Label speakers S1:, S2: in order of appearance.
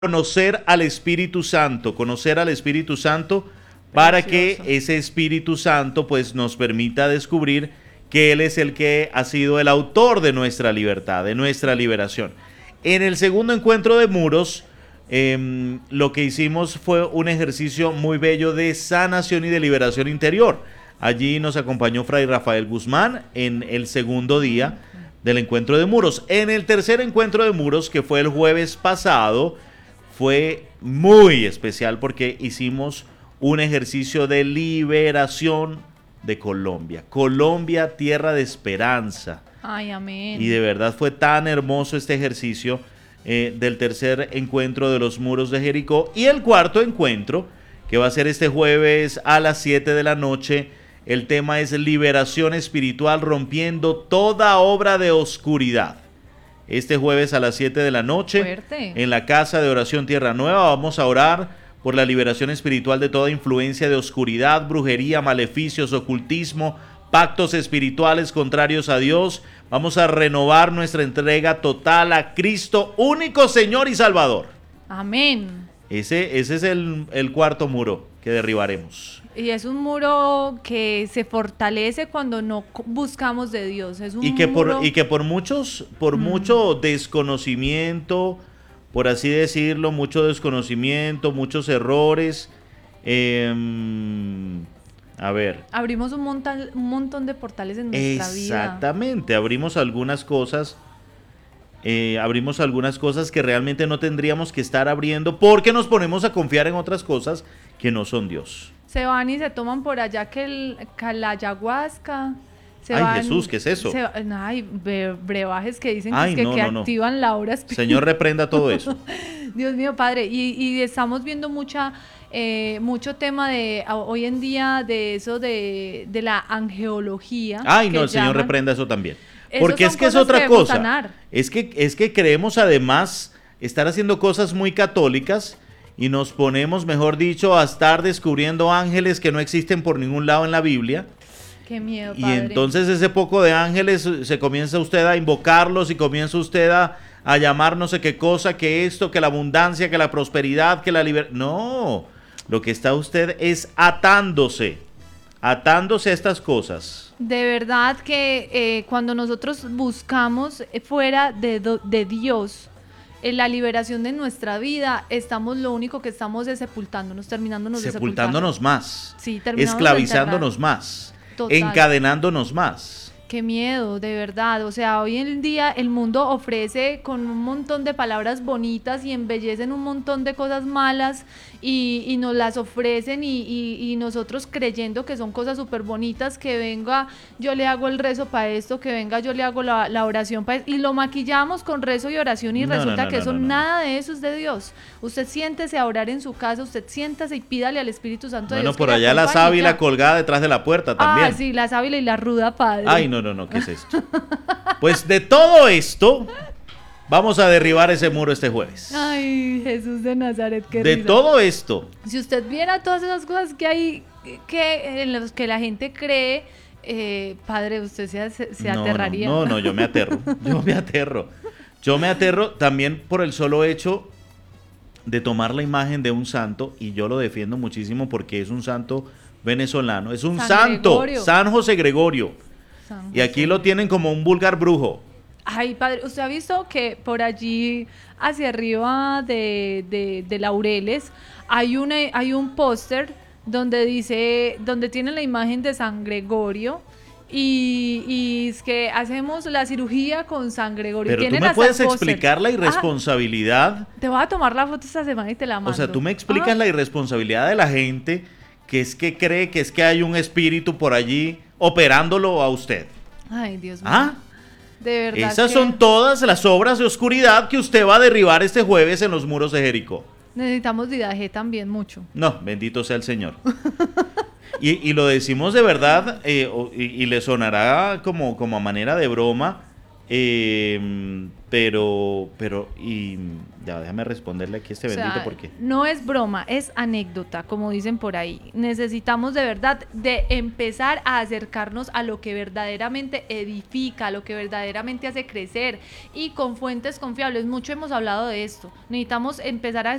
S1: conocer al Espíritu Santo, para que
S2: Precioso.
S1: ese Espíritu Santo pues nos permita descubrir que Él es el que ha sido el autor de nuestra libertad, de nuestra liberación. En el segundo encuentro de muros, lo que hicimos fue un ejercicio muy bello de sanación y de liberación interior. Allí nos acompañó Fray Rafael Guzmán en el segundo día del encuentro de muros. En el tercer encuentro de muros, que fue el jueves pasado, fue muy especial porque hicimos un ejercicio de liberación de Colombia. Colombia, tierra de esperanza.
S2: Ay, amén.
S1: Y de verdad fue tan hermoso este ejercicio del tercer encuentro de los muros de Jericó. Y el cuarto encuentro, que va a ser este jueves a las 7 de la noche, el tema es liberación espiritual, rompiendo toda obra de oscuridad. Este jueves a las 7 de la noche,
S2: Fuerte.
S1: en la Casa de Oración Tierra Nueva, vamos a orar por la liberación espiritual de toda influencia de oscuridad, brujería, maleficios, ocultismo, pactos espirituales contrarios a Dios. Vamos a renovar nuestra entrega total a Cristo, único Señor y Salvador.
S2: Amén.
S1: Ese es el cuarto muro que derribaremos.
S2: Y es un muro que se fortalece cuando no buscamos de Dios. Es un
S1: Y que
S2: muro...
S1: por mucho desconocimiento, por así decirlo, mucho desconocimiento, muchos errores. A ver.
S2: Abrimos un montón de portales en nuestra vida.
S1: Exactamente, abrimos algunas cosas que realmente no tendríamos que estar abriendo porque nos ponemos a confiar en otras cosas que no son Dios.
S2: Se van y se toman por allá que la ayahuasca.
S1: Ay, Jesús, ¿qué es eso?
S2: Ay, brebajes que dicen
S1: Ay,
S2: que,
S1: no,
S2: que
S1: no, no.
S2: activan la hora espiritual.
S1: Señor, reprenda todo eso.
S2: Dios mío, Padre, y estamos viendo mucho tema de hoy en día de eso de la angeología.
S1: Ay, no,
S2: que
S1: el Señor
S2: llaman.
S1: reprenda eso también.
S2: Esos
S1: Porque
S2: son
S1: es que es
S2: cosas que
S1: otra
S2: debemos
S1: cosa.
S2: sanar.
S1: Es que queremos además estar haciendo cosas muy católicas y nos ponemos, mejor dicho, a estar descubriendo ángeles que no existen por ningún lado en la Biblia.
S2: Qué miedo,
S1: Y
S2: Padre.
S1: entonces ese poco de ángeles se comienza usted a invocarlos y comienza usted a llamar no sé qué cosa, que esto, que la abundancia, que la prosperidad, que la libertad. No, lo que está usted es atándose a estas cosas.
S2: De verdad que cuando nosotros buscamos fuera de Dios la liberación de nuestra vida, lo único que estamos es sepultándonos, terminándonos de sepultar.
S1: Sepultándonos más,
S2: Sí, terminamos de
S1: esclavizándonos
S2: enterrar.
S1: más,
S2: Total.
S1: encadenándonos más.
S2: Qué miedo, de verdad. O sea, hoy en día el mundo ofrece con un montón de palabras bonitas y embellecen un montón de cosas malas y nos las ofrecen y nosotros creyendo que son cosas súper bonitas, que venga, yo le hago el rezo para esto, que venga, yo le hago la oración para esto, y lo maquillamos con rezo y oración y
S1: No,
S2: resulta
S1: no,
S2: que
S1: no,
S2: eso,
S1: no, no.
S2: nada de eso es de Dios. Usted siéntese a orar en su casa, usted siéntase y pídale al Espíritu Santo de
S1: Bueno,
S2: Dios
S1: por
S2: que le
S1: allá la
S2: acompañe y
S1: sábila
S2: ya.
S1: colgada detrás de la puerta también.
S2: Ah, sí, la sábila y la ruda, Padre.
S1: Ay, no, ¿qué es esto? Pues de todo esto, vamos a derribar ese muro este jueves.
S2: Ay, Jesús de Nazaret, qué
S1: De
S2: risa.
S1: todo esto,
S2: Si usted viera todas esas cosas que hay, en las que la gente cree, Padre, usted se aterraría.
S1: No, yo me aterro, yo me aterro también por el solo hecho de tomar la imagen de un santo, y yo lo defiendo muchísimo porque es un santo venezolano, es un
S2: San
S1: santo,
S2: Gregorio.
S1: San José Gregorio,
S2: San
S1: y aquí
S2: José.
S1: lo tienen como un vulgar brujo.
S2: Ay, Padre, ¿usted ha visto que por allí, hacia arriba de Laureles, hay un póster donde tiene la imagen de San Gregorio? Y es que hacemos la cirugía con San Gregorio.
S1: Pero tú
S2: Tienen
S1: me
S2: hasta
S1: puedes
S2: el póster.
S1: explicar la
S2: Ah,
S1: irresponsabilidad.
S2: te voy a tomar la foto esta semana y te la mando.
S1: O sea, tú me explicas
S2: Ah,
S1: la irresponsabilidad de la gente que es que cree que es que hay un espíritu por allí operándolo a usted.
S2: Ay, Dios mío.
S1: ¿Ah?
S2: De verdad.
S1: Esas
S2: que
S1: son todas las obras de oscuridad que usted va a derribar este jueves en los muros de Jericó.
S2: necesitamos didaje también mucho.
S1: No, bendito sea el Señor. Y lo decimos de verdad, y le sonará como a manera de broma, Y ya déjame responderle aquí a este
S2: O
S1: bendito
S2: sea,
S1: porque
S2: no es broma, es anécdota, como dicen por ahí. Necesitamos de verdad de empezar a acercarnos a lo que verdaderamente edifica, a lo que verdaderamente hace crecer y con fuentes confiables. Mucho hemos hablado de esto. Necesitamos empezar a